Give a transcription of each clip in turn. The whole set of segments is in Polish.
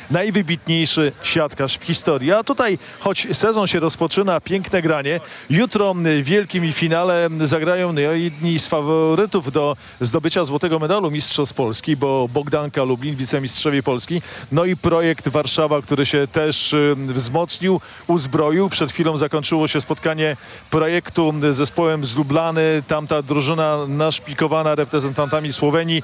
najwybitniejszy siatkarz w historii. A tutaj, choć sezon się rozpoczyna, piękne granie, jutro w wielkim finale zagrają jedni z faworytów do zdobycia złotego medalu mistrzostw Polski, bo Bogdanka Lublin, wicemistrzowie Polski, no i Projekt Warszawa, który się też wzmocnił, uzbroił. Przed chwilą zakończyło się spotkanie Projektu z zespołem z Lublany. Tamta drużyna naszpikowana reprezentantami Słowenii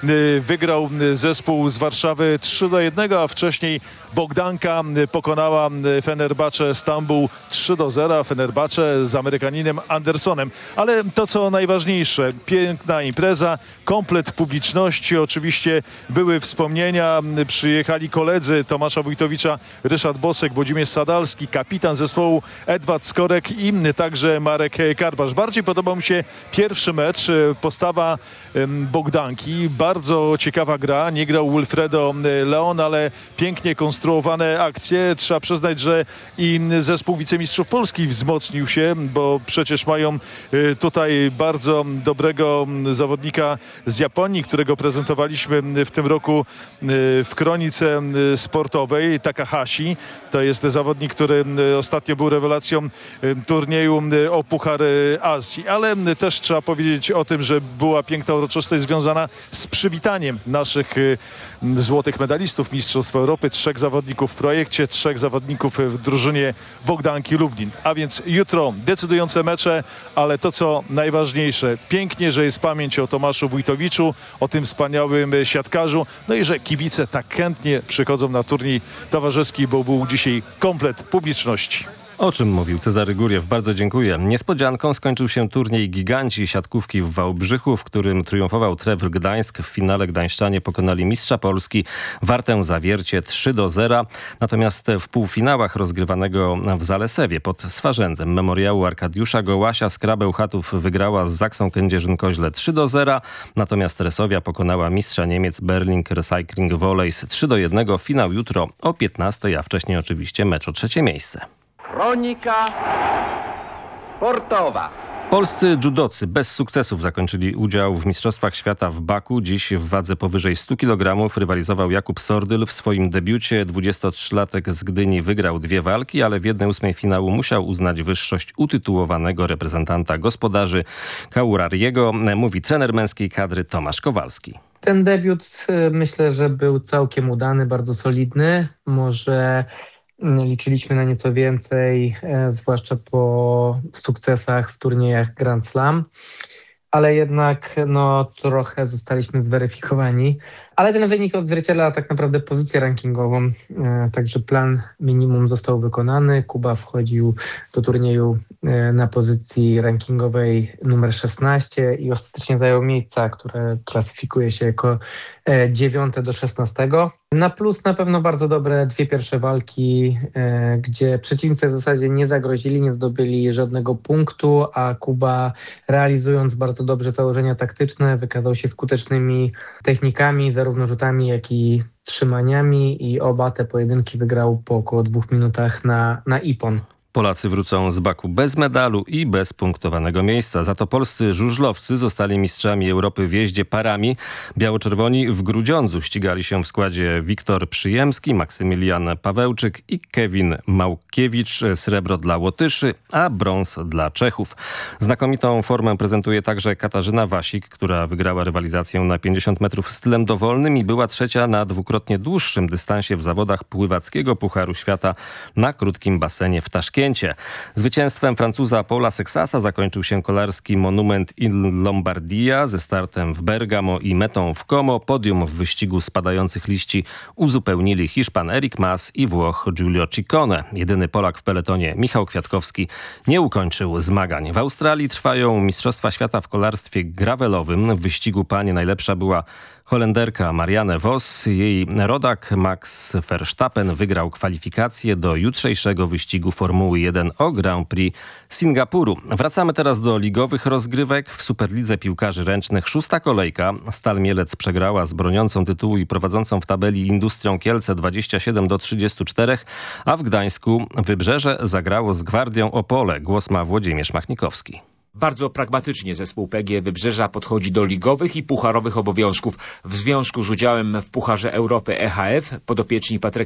wygrał zespół z Warszawy 3-1, a wcześniej Bogdanka pokonała Fenerbahce Stambuł 3-0. Fenerbahce z Amerykaninem Andersonem. Ale to, co najważniejsze, piękna impreza, komplet publiczności. Oczywiście były wspomnienia. Przyjechali koledzy Tomasza Wójtowicza, Ryszard Bosek, Włodzimierz Sadalski, kapitan zespołu Edward Skorek i także Marek Karbasz. Bardziej podobał mi się pierwszy mecz, postawa Bogdanki. Bardzo ciekawa gra. Nie grał Wilfredo Leon, ale pięknie konstruowane akcje. Trzeba przyznać, że i zespół wicemistrzów Polski wzmocnił się, bo przecież mają tutaj bardzo dobrego zawodnika z Japonii, którego prezentowaliśmy w tym roku w kronice sportowej, Takahashi. To jest zawodnik, który ostatnio był rewelacją turnieju o Puchar Azji. Ale też trzeba powiedzieć o tym, że była piękna uroczystość związana z przywitaniem naszych złotych medalistów Mistrzostw Europy. 3 zawodników w projekcie, 3 zawodników w drużynie Bogdanki Lublin. A więc jutro decydujące mecze, ale to, co najważniejsze, pięknie, że jest pamięć o Tomaszu Wójtowiczu, o tym wspaniałym siatkarzu, no i że kibice tak chętnie przychodzą na turniej towarzyski, bo był dzisiaj komplet publiczności. O czym mówił Cezary Góriew. Bardzo dziękuję. Niespodzianką skończył się turniej giganci siatkówki w Wałbrzychu, w którym triumfował Trewl Gdańsk. W finale gdańszczanie pokonali mistrza Polski Wartę Zawiercie 3-0. Natomiast w półfinałach rozgrywanego w Zalesewie pod Swarzędzem Memoriału Arkadiusza Gołasia Skrabeł Chatów wygrała z Zaksą Kędzierzyn-Koźle 3-0. Natomiast Resowia pokonała mistrza Niemiec Berling Recycling Volleys 3-1. Finał jutro o 15, a wcześniej oczywiście mecz o 3. miejsce. Kronika sportowa. Polscy judocy bez sukcesów zakończyli udział w Mistrzostwach Świata w Baku. Dziś w wadze powyżej 100 kg rywalizował Jakub Sordyl. W swoim debiucie 23-latek z Gdyni wygrał 2 walki, ale w 1/8 finału musiał uznać wyższość utytułowanego reprezentanta gospodarzy Kaurariego, mówi trener męskiej kadry Tomasz Kowalski. Ten debiut myślę, że był całkiem udany, bardzo solidny. Może liczyliśmy na nieco więcej, zwłaszcza po sukcesach w turniejach Grand Slam, ale jednak trochę zostaliśmy zweryfikowani. Ale ten wynik odzwierciedla tak naprawdę pozycję rankingową, także plan minimum został wykonany. Kuba wchodził do turnieju na pozycji rankingowej numer 16 i ostatecznie zajął miejsca, które klasyfikuje się jako 9 do 16. Na plus na pewno bardzo dobre 2 pierwsze walki, gdzie przeciwnicy w zasadzie nie zagrozili, nie zdobyli żadnego punktu, a Kuba, realizując bardzo dobrze założenia taktyczne, wykazał się skutecznymi technikami, zarówno rzutami, jak i trzymaniami, i oba te pojedynki wygrał po około 2 minutach na ippon. Polacy wrócą z Baku bez medalu i bez punktowanego miejsca. Za to polscy żużlowcy zostali mistrzami Europy w jeździe parami. Biało-czerwoni w Grudziądzu ścigali się w składzie Wiktor Przyjemski, Maksymilian Pawełczyk i Kevin Małkiewicz. Srebro dla Łotyszy, a brąz dla Czechów. Znakomitą formę prezentuje także Katarzyna Wasik, która wygrała rywalizację na 50 metrów stylem dowolnym i była trzecia na dwukrotnie dłuższym dystansie w zawodach pływackiego Pucharu Świata na krótkim basenie w Taszkencie. Zwycięstwem Francuza Paula Sexasa zakończył się kolarski monument in Lombardia ze startem w Bergamo i metą w Como. Podium w wyścigu spadających liści uzupełnili Hiszpan Eric Mas i Włoch Giulio Ciccone. Jedyny Polak w peletonie Michał Kwiatkowski nie ukończył zmagań. W Australii trwają Mistrzostwa Świata w kolarstwie gravelowym. W wyścigu pań najlepsza była Holenderka Marianne Vos. Jej rodak Max Verstappen wygrał kwalifikacje do jutrzejszego wyścigu Formuły 1 o Grand Prix Singapuru. Wracamy teraz do ligowych rozgrywek. W Superlidze Piłkarzy Ręcznych 6. kolejka. Stal Mielec przegrała z broniącą tytułu i prowadzącą w tabeli Industrią Kielce 27-34, a w Gdańsku Wybrzeże zagrało z Gwardią Opole. Głos ma Włodzimierz Machnikowski. Bardzo pragmatycznie zespół PGE Wybrzeża podchodzi do ligowych i pucharowych obowiązków. W związku z udziałem w Pucharze Europy EHF podopieczni Patryka